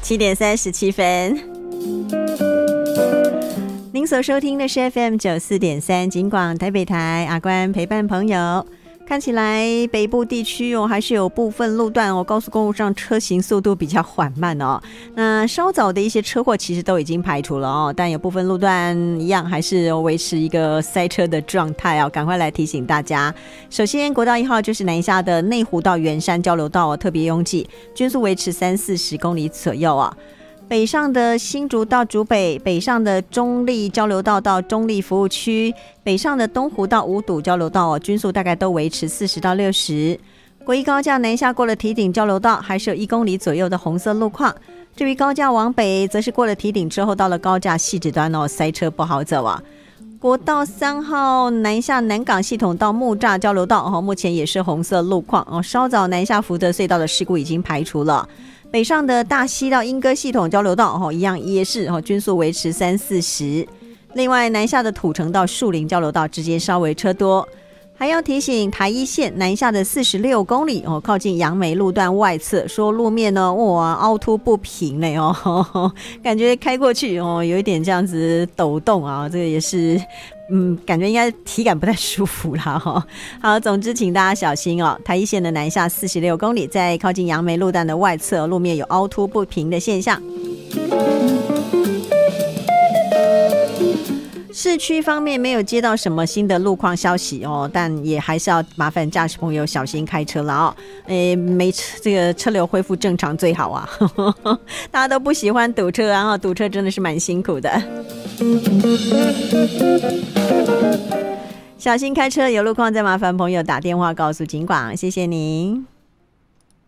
7:37。您所收听的是 FM94.3 警广台北台，阿关陪伴朋友。看起来北部地区还是有部分路段高速公路上车行速度比较缓慢那稍早的一些车祸其实都已经排除了但有部分路段一样还是维持一个塞车的状态赶快来提醒大家。首先国道1号就是南下的内湖到圆山交流道特别拥挤，均速维持30-40公里左右北上的新竹到竹北，北上的中立交流道到中立服务区，北上的东湖到五堵交流道均速大概都维持40到60。国一高架南下过了堤顶交流道，还是有1公里左右的红色路况。至于高架往北，则是过了堤顶之后到了高架汐止端塞车不好走国道3号南下南港系统到木栅交流道目前也是红色路况稍早南下福德隧道的事故已经排除了。北上的大溪到莺歌系统交流道一样也是均速维持30-40。另外南下的土城到树林交流道之间稍微车多。还要提醒台一线南下的46公里靠近杨梅路段外侧，说路面呢凹凸不平嘞感觉开过去有一点这样子抖动这个也是感觉应该体感不太舒服啦好，总之请大家小心台一线的南下46公里，在靠近杨梅路段的外侧路面有凹凸不平的现象。市区方面没有接到什么新的路况消息但也还是要麻烦驾驶朋友小心开车了这个车流恢复正常最好大家都不喜欢堵车堵车真的是蛮辛苦的。小心开车，有路况再麻烦朋友打电话告诉警广，谢谢您。